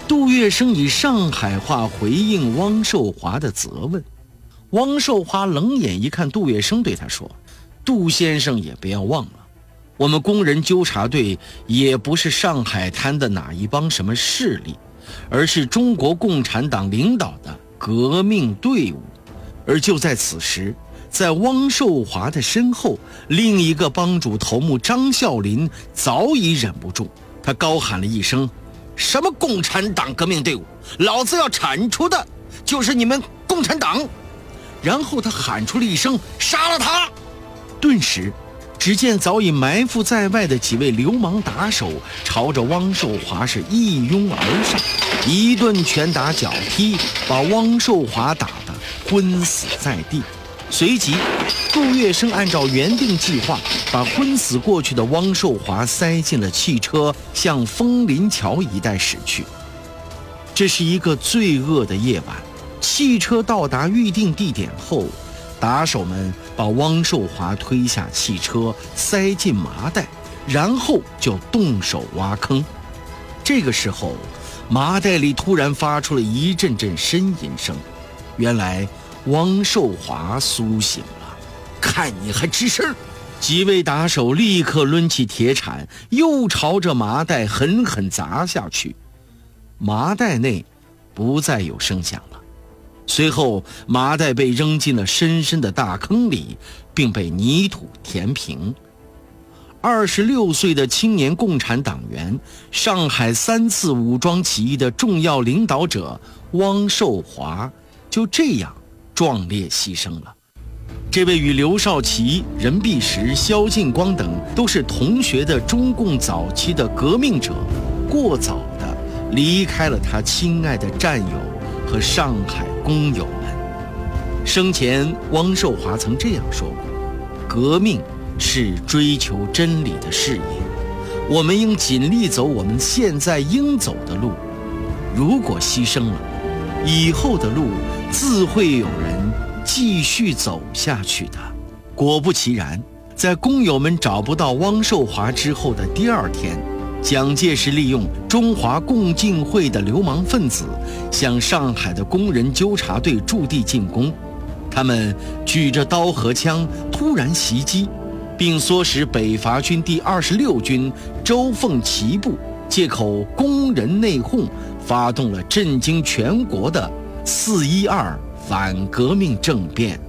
杜月笙以上海话回应汪寿华的责问。汪寿华冷眼一看杜月笙，对他说：杜先生也不要忘了，我们工人纠察队也不是上海滩的哪一帮什么势力，而是中国共产党领导的革命队伍。而就在此时，在汪寿华的身后，另一个帮主头目张啸林早已忍不住，他高喊了一声：什么共产党革命队伍，老子要铲除的就是你们共产党！然后他喊出了一声：杀了他！顿时只见早已埋伏在外的几位流氓打手朝着汪寿华是一拥而上，一顿拳打脚踢，把汪寿华打得昏死在地。随即杜月笙按照原定计划，把昏死过去的汪寿华塞进了汽车，向枫林桥一带驶去。这是一个罪恶的夜晚，汽车到达预定地点后，打手们把汪寿华推下汽车，塞进麻袋，然后就动手挖坑。这个时候，麻袋里突然发出了一阵阵呻吟声，原来汪寿华苏醒了。看你还吱声！几位打手立刻抡起铁铲，又朝着麻袋狠狠砸下去。麻袋内不再有声响了。随后麻袋被扔进了深深的大坑里，并被泥土填平。26岁的青年共产党员，上海3次武装起义的重要领导者汪寿华就这样壮烈牺牲了。这位与刘少奇、任弼时、萧劲光等都是同学的中共早期的革命者，过早地离开了他亲爱的战友和上海工友们。生前汪寿华曾这样说过：革命是追求真理的事业，我们应尽力走我们现在应走的路，如果牺牲了，以后的路自会有人继续走下去的。果不其然，在工友们找不到汪寿华之后的第2天，蒋介石利用中华共进会的流氓分子向上海的工人纠察队驻地进攻，他们举着刀和枪突然袭击，并唆使北伐军第26军周凤岐部借口工人内讧，发动了震惊全国的412反革命政变。